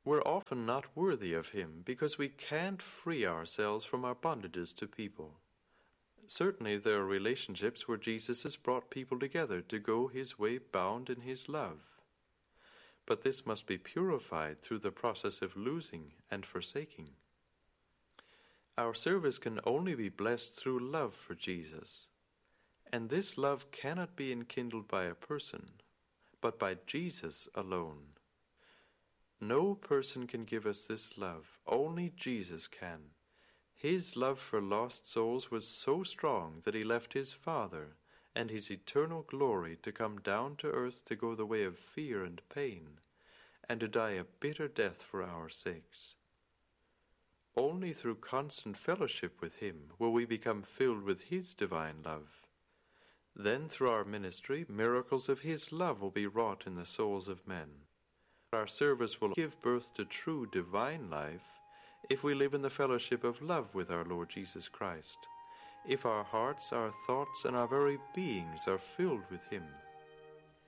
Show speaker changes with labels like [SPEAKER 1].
[SPEAKER 1] We're often not worthy of Him because we can't free ourselves from our bondages to people. Certainly there are relationships where Jesus has brought people together to go His way bound in His love. But this must be purified through the process of losing and forsaking. Our service can only be blessed through love for Jesus. And this love cannot be enkindled by a person, but by Jesus alone. No person can give us this love, only Jesus can. His love for lost souls was so strong that He left His Father and His eternal glory to come down to earth to go the way of fear and pain, and to die a bitter death for our sakes. Only through constant fellowship with Him will we become filled with His divine love. Then through our ministry, miracles of His love will be wrought in the souls of men. Our service will give birth to true divine life if we live in the fellowship of love with our Lord Jesus Christ, if our hearts, our thoughts, and our very beings are filled with Him.